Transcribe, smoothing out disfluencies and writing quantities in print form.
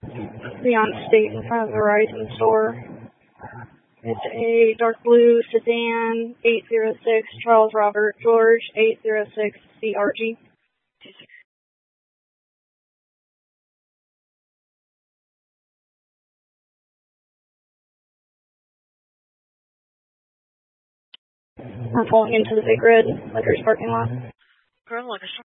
Beyond State in front of the Verizon store. It's a dark blue sedan, 806 Charles Robert George, 806 CRG. We're pulling into the Big Red Liquors parking lot.